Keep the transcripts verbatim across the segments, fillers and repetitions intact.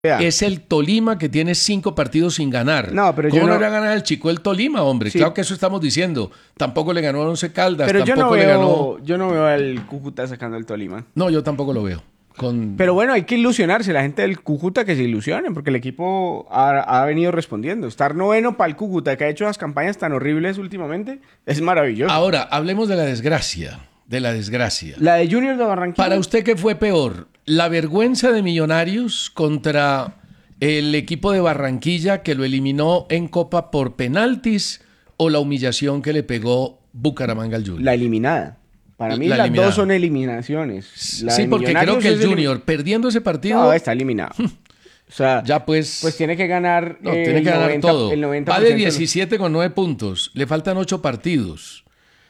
Es el Tolima que tiene cinco partidos sin ganar. No, pero ¿Cómo yo no no le va a ganar el Chico el Tolima, hombre? Sí. Claro que eso estamos diciendo. Tampoco le ganó a Once Caldas, Pero yo tampoco no le veo, ganó... yo no veo al Cúcuta sacando el Tolima. No, yo tampoco lo veo. Con... Pero bueno, hay que ilusionarse. La gente del Cúcuta que se ilusionen, porque el equipo ha, ha venido respondiendo. Estar noveno para el Cúcuta, que ha hecho las campañas tan horribles últimamente, es maravilloso. Ahora, hablemos de la desgracia. De la desgracia. La de Junior de Barranquilla. Para usted, ¿qué fue peor? ¿La vergüenza de Millonarios contra el equipo de Barranquilla que lo eliminó en Copa por penaltis o la humillación que le pegó Bucaramanga al Junior? La eliminada. Para mí La las eliminada. dos son eliminaciones. La sí, de porque creo Millonarios que el es elim- Junior, perdiendo ese partido, No, está eliminado. O sea, ya pues... pues tiene que ganar, no, eh, tiene el que ganar noventa todo. el noventa Va por de ciento de los- diecisiete con nueve puntos. Le faltan ocho partidos.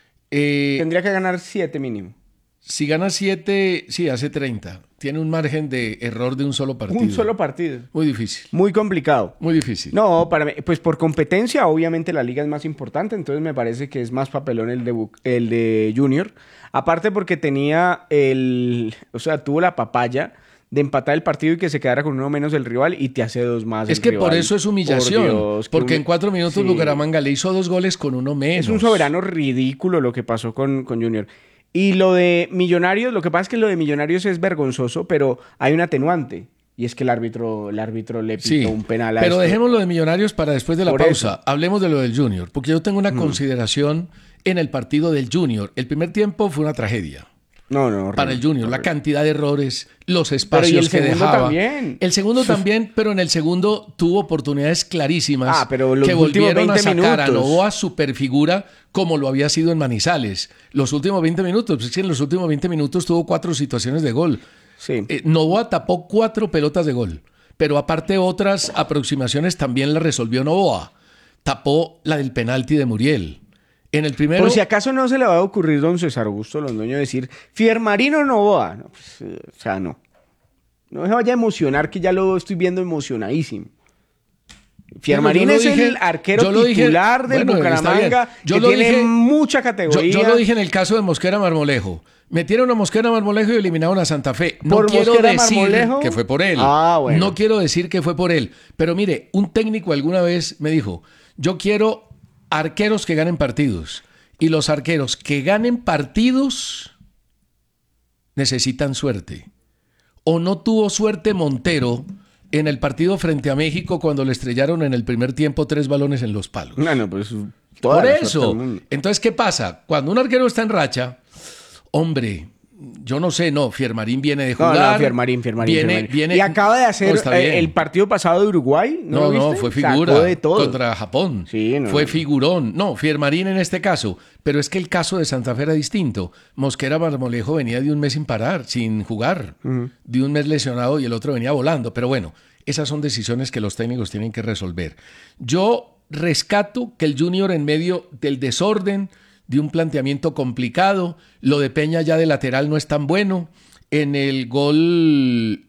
Eh, Tendría que ganar siete mínimo. si gana siete, sí, hace treinta. Tiene un margen de error de un solo partido. Un solo partido. Muy difícil. Muy complicado. Muy difícil. No, para mí, pues por competencia, obviamente la liga es más importante, entonces me parece que es más papelón el de, Bu- el de Junior. Aparte porque tenía el, o sea, tuvo la papaya de empatar el partido y que se quedara con uno menos el rival y te hace dos más Es el que rival. por eso es humillación. Por Dios, que porque humi- en cuatro minutos Sí. Bucaramanga le hizo dos goles con uno menos. Es un soberano ridículo lo que pasó con, con Junior. Y lo de Millonarios, lo que pasa es que lo de Millonarios es vergonzoso, pero hay un atenuante. Y es que el árbitro, el árbitro le pitó Sí, un penal a pero esto. dejemos lo de Millonarios para después de la Por pausa. eso. Hablemos de lo del Junior, porque yo tengo una consideración en el partido del Junior. El primer tiempo fue una tragedia No, no, horrible, para el Junior. La horrible. cantidad de errores, los Pero espacios y el que segundo dejaba. también. El segundo también, pero en el segundo tuvo oportunidades clarísimas Ah, pero los que últimos volvieron a veinte sacar a minutos. Novoa superfigura como lo había sido en Manizales. Los últimos veinte minutos, pues es que en los últimos veinte minutos tuvo cuatro situaciones de gol. Sí. Eh, Novoa tapó cuatro pelotas de gol, pero aparte otras aproximaciones también la resolvió Novoa. Tapó la del penalti de Muriel. En el primero... Por si acaso no se le va a ocurrir don César Augusto Londoño decir Fiermarino Novoa. No, pues, eh, o sea, no. No se vaya a emocionar que ya lo estoy viendo emocionadísimo. Fiermarín Bueno, es yo lo dije- el arquero yo lo dije- titular del bueno, está Bucaramanga bien. Yo que lo tiene dije- mucha Yo, categoría. yo lo dije en el caso de Mosquera Marmolejo. Metieron a Mosquera Marmolejo y eliminaron a Santa Fe. No ¿Por quiero Mosquera decir Marmolejo? que fue por él. Ah, bueno. No quiero decir que fue por él. Pero mire, un técnico alguna vez me dijo, yo quiero arqueros que ganen partidos. Y los arqueros que ganen partidos necesitan suerte. O no tuvo suerte Montero en el partido frente a México cuando le estrellaron en el primer tiempo tres balones en los palos. No, no, pues toda Por la suerte eso. del mundo. Entonces, ¿qué pasa? Cuando un arquero está en racha, hombre, yo no sé, no, Fiermarín viene de No, jugar. no, Fiermarín, Fiermarín, Viene, Fiermarín. viene, Y acaba de hacer No, está eh, bien. el partido pasado de Uruguay. No, No, lo no, viste? fue Sacó figura de todo. contra Japón. Sí, no, fue no. figurón. No, Fiermarín en este caso. Pero es que el caso de Santa Fe era distinto. Mosquera Marmolejo venía de un mes sin parar, sin jugar. De un mes lesionado y el otro venía volando. Pero bueno, esas son decisiones que los técnicos tienen que resolver. Yo rescato que el Junior en medio del desorden, de un planteamiento complicado, lo de Peña ya de lateral no es tan bueno. En el gol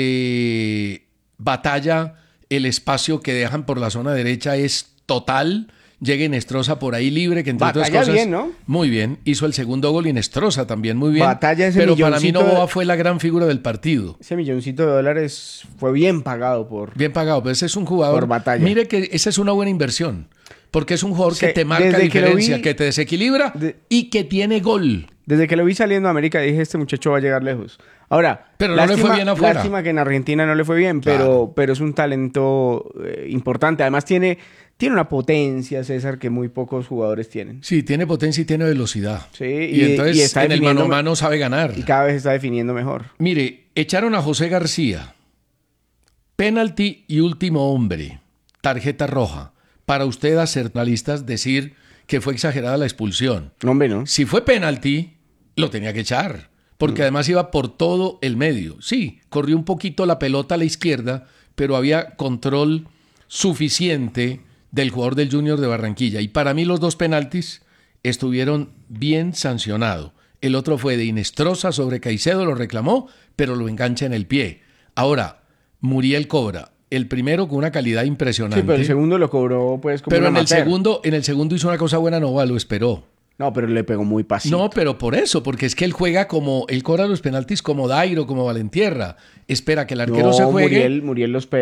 de Batalla, el espacio que dejan por la zona derecha es total. Llega Inestrosa por ahí libre, que entre otras Batalla cosas... bien, ¿no? Muy bien. Hizo el segundo gol Inestrosa también muy bien. Batalla ese pero para mí milloncito de- Novoa fue la gran figura del partido. Ese milloncito de dólares fue bien pagado por... Bien pagado, pero ese es un jugador... Por Batalla. Mire que esa es una buena inversión. Porque es un jugador Sí, que te marca desde que lo diferencia, vi- que te desequilibra de- y que tiene gol. Desde que lo vi saliendo a América dije, este muchacho va a llegar lejos. Ahora, Pero no le fue bien afuera. Lástima que en Argentina no le fue bien, Claro. pero, pero es un talento eh, importante. Además tiene, tiene una potencia, César, que muy pocos jugadores tienen. Sí, tiene potencia y tiene velocidad. Sí, y, y- entonces y está en el definiendo- mano a mano sabe ganar. Y cada vez está definiendo mejor. Mire, echaron a José García. Penalti y último hombre. Tarjeta roja. Para usted, acertalistas, decir que fue exagerada la expulsión. No, hombre, ¿no? Si fue penalti, lo tenía que echar. Porque además iba por todo el medio. Sí, corrió un poquito la pelota a la izquierda, pero había control suficiente del jugador del Junior de Barranquilla. Y para mí los dos penaltis estuvieron bien sancionados. El otro fue de Inestrosa sobre Caicedo, lo reclamó, pero lo engancha en el pie. Ahora, Muriel cobra. El primero con una calidad impresionante. Sí, pero el segundo lo cobró pues como Pero un en el amateur. segundo, en el segundo hizo una cosa buena, Novoa lo esperó. No, pero le pegó muy pasito. No, pero por eso, porque es que él juega como, él cobra los penaltis como Dairo, como Valentierra. Espera que el arquero no, se juegue. Muriel, Muriel los